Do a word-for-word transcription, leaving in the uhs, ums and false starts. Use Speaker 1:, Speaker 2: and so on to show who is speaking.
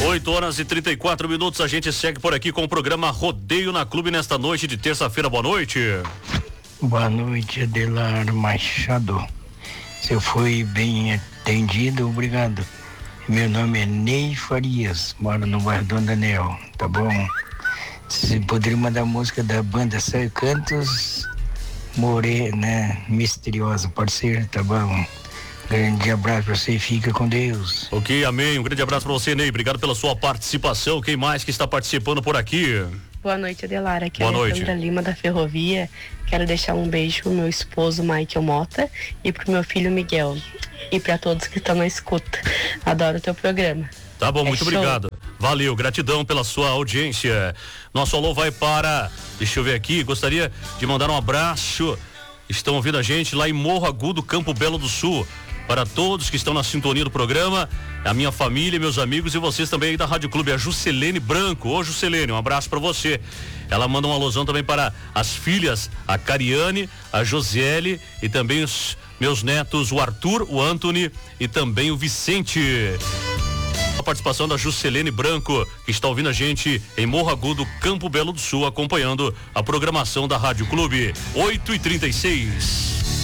Speaker 1: oito horas e trinta e quatro minutos, a gente segue por aqui com o programa Rodeio na Clube nesta noite de terça-feira. Boa noite.
Speaker 2: Boa noite, Adelar Machado. Se eu fui bem atendido, obrigado. Meu nome é Ney Farias, moro no bairro Dom Daniel, tá bom? Se poderia mandar música da banda Sai Cantos Morena, né? Misteriosa, pode ser, tá bom? Grande abraço pra você e fica com Deus.
Speaker 1: Ok, amém. Um grande abraço pra você, Ney. Obrigado pela sua participação. Quem mais que está participando por aqui?
Speaker 3: Boa noite, Adelar. Aqui é
Speaker 1: Boa
Speaker 3: a Alessandra
Speaker 1: noite.
Speaker 3: Lima da Ferrovia. Quero deixar um beijo pro meu esposo Michael Mota e pro meu filho Miguel. E pra todos que estão na escuta. Adoro o teu programa.
Speaker 1: Tá bom,
Speaker 3: É
Speaker 1: muito
Speaker 3: show.
Speaker 1: obrigado. Valeu, gratidão pela sua audiência. Nosso alô vai para, deixa eu ver aqui, gostaria de mandar um abraço. Estão ouvindo a gente lá em Morro Agudo, Campo Belo do Sul. Para todos que estão na sintonia do programa, a minha família, meus amigos e vocês também aí da Rádio Clube, a Juscelene Branco. Ô Juscelene, um abraço para você. Ela manda um alusão também para as filhas, a Cariane, a Josiele e também os meus netos, o Arthur, o Anthony e também o Vicente. A participação da Juscelene Branco, que está ouvindo a gente em Morro Agudo, Campo Belo do Sul, acompanhando a programação da Rádio Clube. oito e trinta e seis.